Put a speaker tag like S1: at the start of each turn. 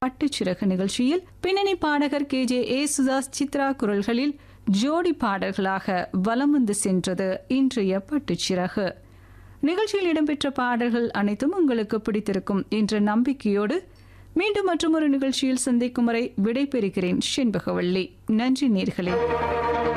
S1: பட்டுச்சிறகு நிகழ்ச்சியில் பின்னணி பாடகர் KJ ஏசுதாஸ் சித்ரா குரல்களில் ஜோடி பாடல்களாக வலம் வந்து சென்றது இன்றைய பட்டுச்சிறகு. நிகழ்ச்சியில் இடம்பெற்ற பாடல்கள் அனைத்தும் உங்களுக்கு பிடித்திருக்கும் என்ற நம்பிக்கையோடு மீண்டும் மற்றொரு நிகழ்ச்சியில் சந்திக்கும் வரை விடைபெறுகிறேன் செண்பகவள்ளி. நன்றி நேயர்களே.